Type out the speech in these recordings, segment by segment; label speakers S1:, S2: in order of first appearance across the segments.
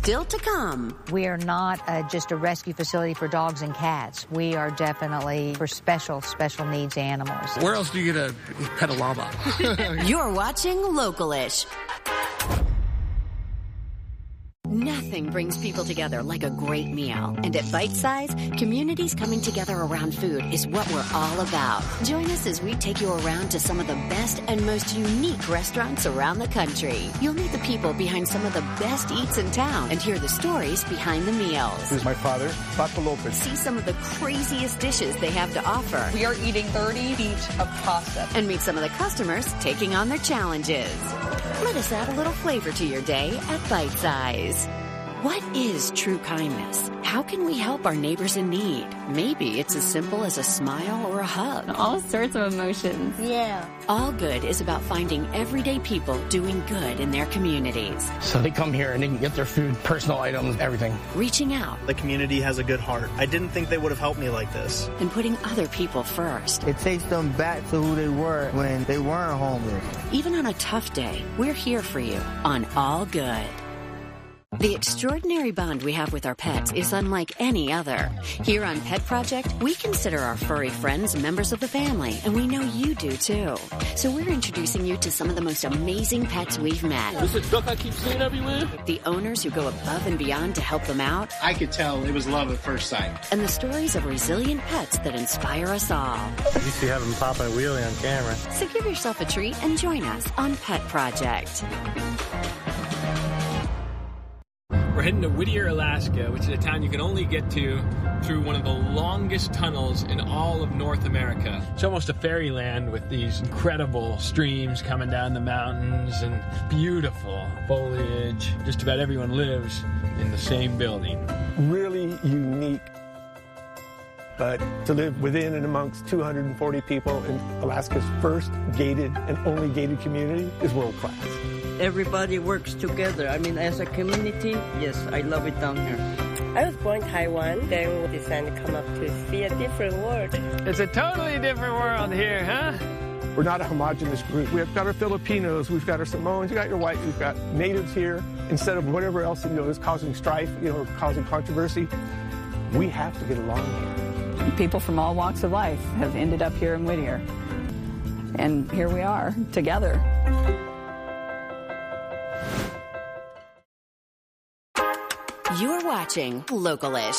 S1: Still to come.
S2: We are not just a rescue facility for dogs and cats. We are definitely for special needs animals.
S3: Where else do you get a pet a llama?
S1: You're watching Local-ish. Nothing brings people together like a great meal. And at Bite Size, communities coming together around food is what we're all about. Join us as we take you around to some of the best and most unique restaurants around the country. You'll meet the people behind some of the best eats in town and hear the stories behind the meals.
S4: This is my father, Paco Lopez.
S1: See some of the craziest dishes they have to offer.
S5: We are eating 30 feet of pasta.
S1: And meet some of the customers taking on their challenges. Let us add a little flavor to your day at Bite Size. What is true kindness? How can we help our neighbors in need? Maybe it's as simple as a smile or a hug.
S6: All sorts of emotions.
S1: Yeah. All Good is about finding everyday people doing good in their communities.
S3: So they come here and they can get their food, personal items, everything.
S1: Reaching out.
S7: The community has a good heart. I didn't think they would have helped me like this.
S1: And putting other people first.
S8: It takes them back to who they were when they weren't homeless.
S1: Even on a tough day, we're here for you on All Good. The extraordinary bond we have with our pets is unlike any other. Here on Pet Project, we consider our furry friends members of the family, and we know you do too. So we're introducing you to some of the most amazing pets we've met.
S9: This is a duck I keep seeing everywhere.
S1: The owners who go above and beyond to help them out.
S10: I could tell it was love at first sight.
S1: And the stories of resilient pets that inspire us all.
S4: You used to have him pop a wheelie on camera.
S1: So give yourself a treat and join us on Pet Project.
S11: We're heading to Whittier, Alaska, which is a town you can only get to through one of the longest tunnels in all of North America. It's almost a fairyland with these incredible streams coming down the mountains and beautiful foliage. Just about everyone lives in the same building.
S4: Really unique. But to live within and amongst 240 people in Alaska's first gated and only gated community is world class.
S12: Everybody works together. I mean, as a community, yes, I love it down here.
S13: I was born in Taiwan, then we decided to come up to see a different world.
S11: It's a totally different world here, huh?
S4: We're not a homogenous group. We've got our Filipinos, we've got our Samoans, you got your white, we've got natives here. Instead of whatever else is causing strife, causing controversy, we have to get along here.
S6: People from all walks of life have ended up here in Whittier. And here we are, together.
S1: You're watching Local-ish.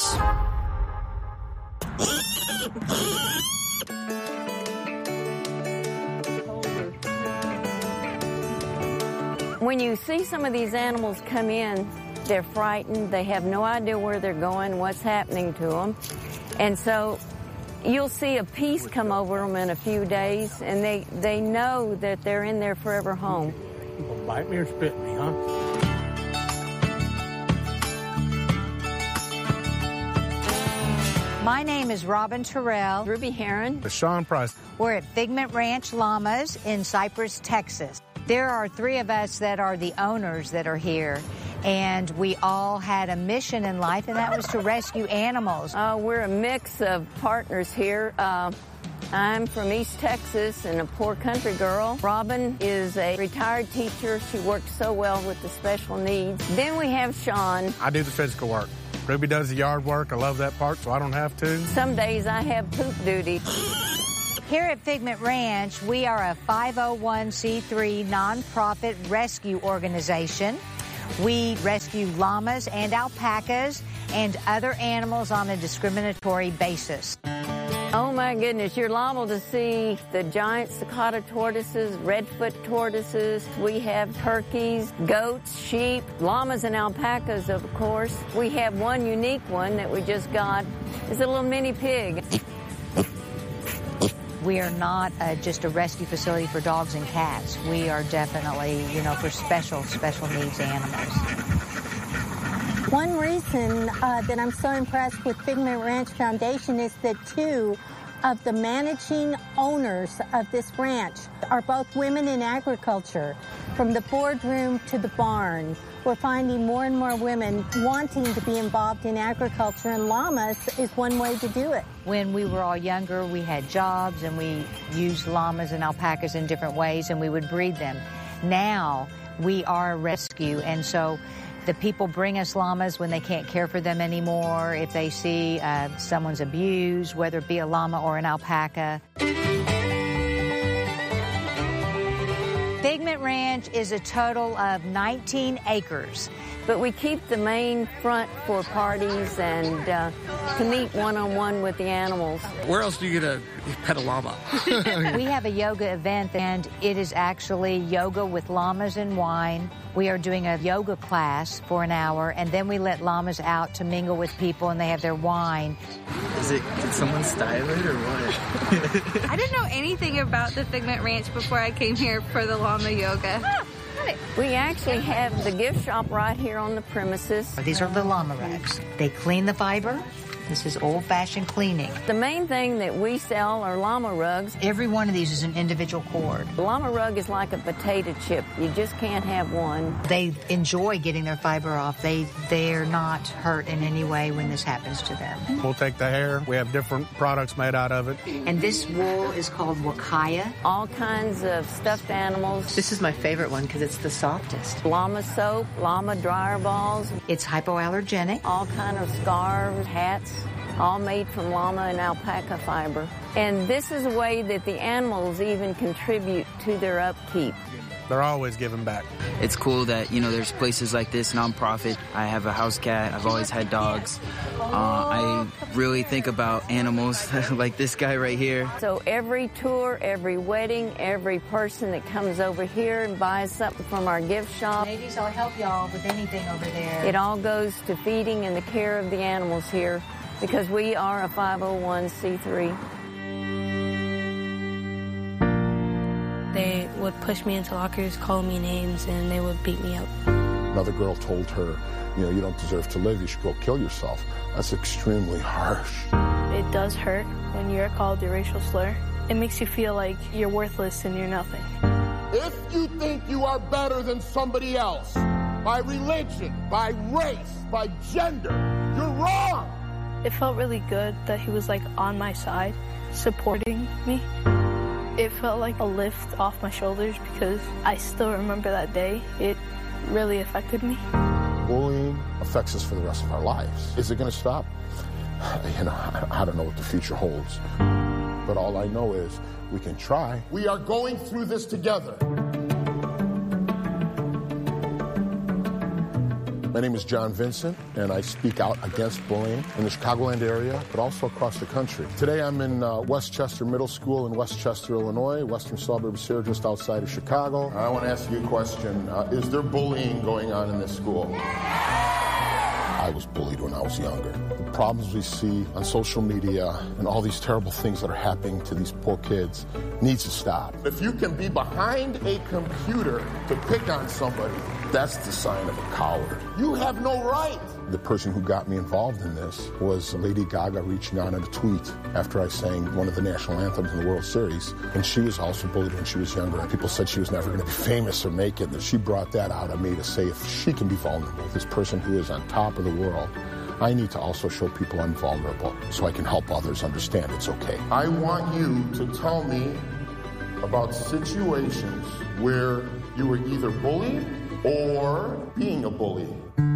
S14: When you see some of these animals come in, they're frightened. They have no idea where they're going, what's happening to them. And so you'll see a peace come over them in a few days, and they know that they're in their forever home.
S4: People bite me or spit me, huh?
S2: My name is Robin Terrell.
S14: Ruby Heron.
S4: Sean Price.
S2: We're at Figment Ranch Llamas in Cypress, Texas. There are 3 of us that are the owners that are here, and we all had a mission in life, and that was to rescue animals.
S14: We're a mix of partners here. I'm from East Texas and a poor country girl. Robin is a retired teacher. She works so well with the special needs. Then we have Sean.
S4: I do the physical work. Ruby does the yard work. I love that part, so I don't have to.
S14: Some days I have poop duty.
S2: Here at Figment Ranch, we are a 501c3 nonprofit rescue organization. We rescue llamas and alpacas and other animals on a discriminatory basis.
S14: Oh my goodness, you're liable to see the giant cicada tortoises, redfoot tortoises. We have turkeys, goats, sheep, llamas and alpacas, of course. We have one unique one that we just got. It's a little mini pig.
S2: We are not just a rescue facility for dogs and cats. We are definitely, for special needs animals.
S15: One reason that I'm so impressed with Figment Ranch Foundation is that 2 of the managing owners of this ranch are both women in agriculture. From the boardroom to the barn, we're finding more and more women wanting to be involved in agriculture, and llamas is one way to do it.
S2: When we were all younger, we had jobs, and we used llamas and alpacas in different ways, and we would breed them. Now, we are a rescue, and so The people bring us llamas when they can't care for them anymore, if they see someone's abused, whether it be a llama or an alpaca. Figment Ranch is a total of 19 acres.
S14: But we keep the main front for parties and to meet one-on-one with the animals.
S3: Where else do you get a pet a llama?
S2: We have a yoga event, and it is actually yoga with llamas and wine. We are doing a yoga class for an hour, and then we let llamas out to mingle with people, and they have their wine.
S8: Did someone style it or what?
S9: I didn't know anything about the Figment Ranch before I came here for the llama yoga.
S14: We actually have the gift shop right here on the premises.
S2: These are the llama rugs. They clean the fiber. This is old-fashioned cleaning.
S14: The main thing that we sell are llama rugs.
S2: Every one of these is an individual cord.
S14: The llama rug is like a potato chip. You just can't have one.
S2: They enjoy getting their fiber off. They're not hurt in any way when this happens to them.
S7: We'll take the hair. We have different products made out of it.
S2: And this wool is called wakaya.
S14: All kinds of stuffed animals.
S16: This is my favorite one because it's the softest.
S14: Llama soap, llama dryer balls.
S2: It's hypoallergenic.
S14: All kind of scarves, hats. All made from llama and alpaca fiber. And this is a way that the animals even contribute to their upkeep.
S7: They're always giving back.
S17: It's cool that, there's places like this, nonprofit. I have a house cat. I've always had dogs. I really think about animals like this guy right here.
S14: So every tour, every wedding, every person that comes over here and buys something from our gift shop.
S2: Ladies, I'll help y'all with anything over there.
S14: It all goes to feeding and the care of the animals here, because we are a 501c3.
S18: They would push me into lockers, call me names, and they would beat me up.
S19: Another girl told her, you don't deserve to live, you should go kill yourself. That's extremely harsh.
S18: It does hurt when you're called a racial slur. It makes you feel like you're worthless and you're nothing.
S20: If you think you are better than somebody else, by religion, by race, by gender, you're wrong.
S18: It felt really good that he was on my side, supporting me. It felt like a lift off my shoulders because I still remember that day. It really affected me.
S19: Bullying affects us for the rest of our lives. Is it going to stop? I don't know what the future holds. But all I know is we can try.
S20: We are going through this together.
S19: My name is John Vincent, and I speak out against bullying in the Chicagoland area, but also across the country. Today I'm in Westchester Middle School in Westchester, Illinois, western suburbs here just outside of Chicago. I want to ask you a question. Is there bullying going on in this school? I was bullied when I was younger. The problems we see on social media and all these terrible things that are happening to these poor kids needs to stop.
S20: If you can be behind a computer to pick on somebody,
S19: that's the sign of a coward.
S20: You have no right.
S19: The person who got me involved in this was Lady Gaga reaching out in a tweet after I sang one of the national anthems in the World Series. And she was also bullied when she was younger. And people said she was never going to be famous or make it. And she brought that out of me to say if she can be vulnerable, this person who is on top of the world, I need to also show people I'm vulnerable so I can help others understand it's okay.
S20: I want you to tell me about situations where you were either bullied or being a bully.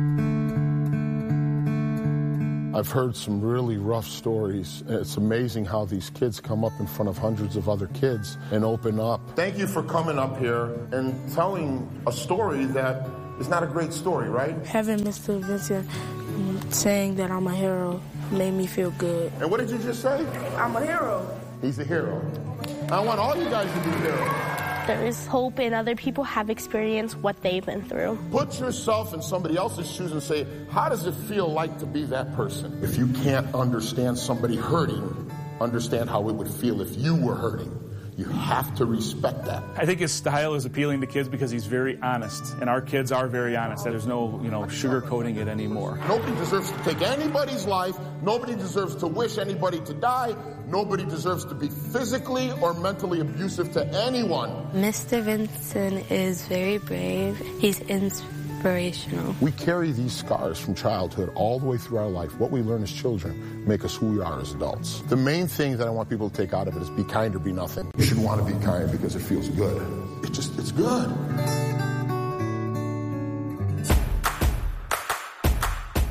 S19: I've heard some really rough stories. It's amazing how these kids come up in front of hundreds of other kids and open up.
S20: Thank you for coming up here and telling a story that is not a great story, right?
S18: Having Mr. Vincent saying that I'm a hero made me feel good.
S20: And what did you just say?
S18: I'm a hero.
S20: He's a hero. I want all you guys to be heroes.
S18: There is hope, and other people have experienced what they've been through.
S20: Put yourself in somebody else's shoes and say, how does it feel like to be that person?
S19: If you can't understand somebody hurting, understand how it would feel if you were hurting. You have to respect that.
S21: I think his style is appealing to kids because he's very honest, and our kids are very honest. There's no, sugarcoating it anymore.
S20: Nobody deserves to take anybody's life. Nobody deserves to wish anybody to die. Nobody deserves to be physically or mentally abusive to anyone.
S18: Mr. Vincent is very brave. He's inspirational.
S19: We carry these scars from childhood all the way through our life. What we learn as children make us who we are as adults. The main thing that I want people to take out of it is be kind or be nothing. You should want to be kind because it feels good. It's good.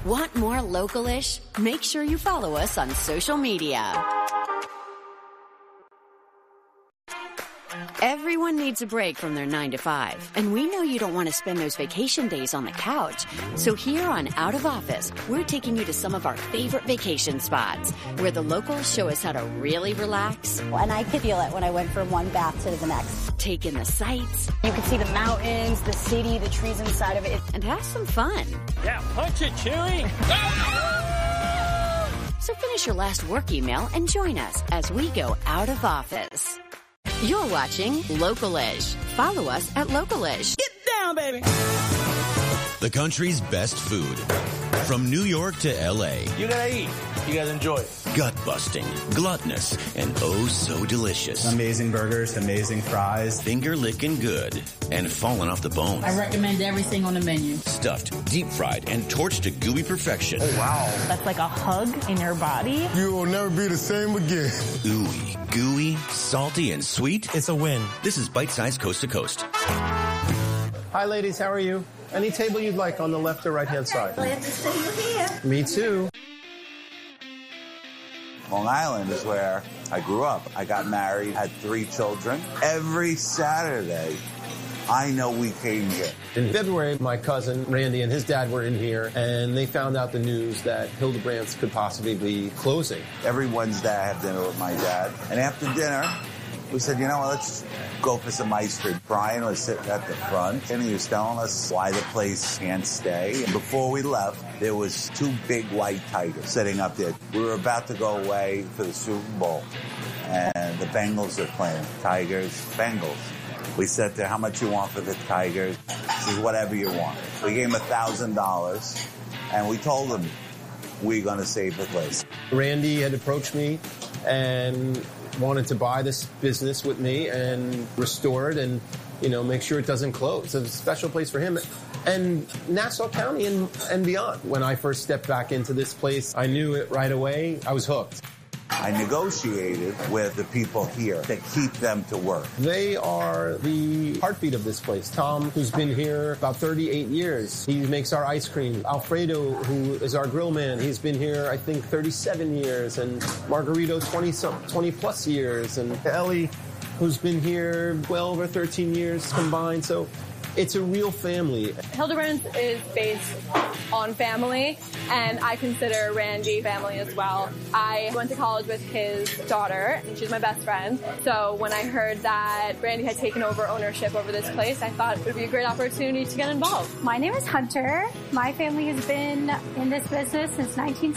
S1: Want more Local-ish? Make sure you follow us on social media. Everyone needs a break from their 9-to-5, and we know you don't want to spend those vacation days on the couch. So here on Out of Office, we're taking you to some of our favorite vacation spots where the locals show us how to really relax.
S5: And I could feel it when I went from one bath to the next.
S1: Take in the sights.
S5: You could see the mountains, the city, the trees inside of it.
S1: And have some fun.
S11: Yeah, punch it, Chewie!
S1: So finish your last work email and join us as we go out of office. You're watching Local-ish. Follow us at Local-ish.
S5: Get down, baby!
S22: The country's best food. From New York to L.A.
S10: You gotta eat. You guys enjoy it.
S22: Gut-busting, gluttonous, and oh so delicious.
S23: Amazing burgers, amazing fries.
S22: Finger-licking good, and falling off the bone.
S24: I recommend everything on the menu.
S22: Stuffed, deep-fried, and torched to gooey perfection.
S23: Oh, wow.
S24: That's like a hug in your body.
S23: You will never be the same again.
S22: Ooey, gooey, salty, and sweet.
S10: It's a win.
S22: This is Bite Size Coast to Coast.
S4: Hi, ladies. How are you? Any table you'd like on the left or right-hand side?
S5: Glad to see you here.
S4: Me too.
S25: Long Island is where I grew up. I got married, had 3 children. Every Saturday, I know we came here.
S4: In February, my cousin Randy and his dad were in here, and they found out the news that Hildebrandt could possibly be closing.
S25: Every Wednesday, I have dinner with my dad. And after dinner, we said, you know what, let's go for some ice cream. Brian was sitting at the front, and he was telling us why the place can't stay. And before we left, there was 2 big white tigers sitting up there. We were about to go away for the Super Bowl, and the Bengals are playing. Tigers, Bengals. We said to her, how much you want for the Tigers? She says, whatever you want. We gave him $1,000, and we told him we're going to save the place.
S4: Randy had approached me and wanted to buy this business with me and restore it and, you know, make sure it doesn't close. It's a special place for him and Nassau County and beyond. When I first stepped back into this place, I knew it right away. I was hooked.
S25: I negotiated with the people here to keep them to work.
S4: They are the heartbeat of this place. Tom, who's been here about 38 years, he makes our ice cream. Alfredo, who is our grill man, he's been here, I think, 37 years. And Margarito, 20 plus years. And Ellie, who's been here 12 or 13 years combined. So it's a real family.
S26: Hildebrandt is based on family, and I consider Randy family as well. I went to college with his daughter, and she's my best friend. So when I heard that Randy had taken over ownership over this place, I thought it would be a great opportunity to get involved.
S27: My name is Hunter. My family has been in this business since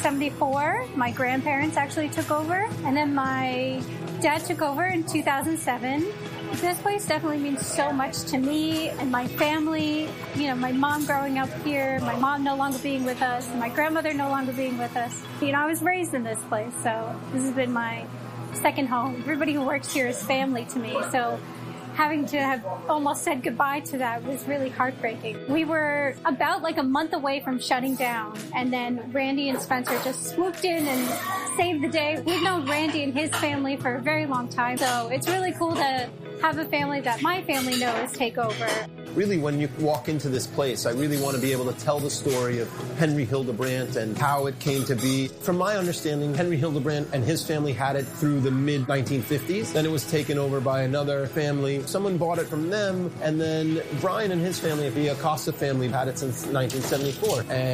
S27: 1974. My grandparents actually took over, and then my dad took over in 2007. This place definitely means so much to me and my family. You know, my mom growing up here, my mom no longer being with us, my grandmother no longer being with us. You know, I was raised in this place, so this has been my second home. Everybody who works here is family to me, so having to have almost said goodbye to that was really heartbreaking. We were about like a month away from shutting down, and then Randy and Spencer just swooped in and saved the day. We've known Randy and his family for a very long time, so it's really cool to have a family that my family knows take over.
S4: Really, when you walk into this place, I really want to be able to tell the story of Henry Hildebrandt and how it came to be. From my understanding, Henry Hildebrandt and his family had it through the mid-1950s. Then it was taken over by another family. Someone bought it from them, and then Brian and his family, the Acosta family, had it since 1974. And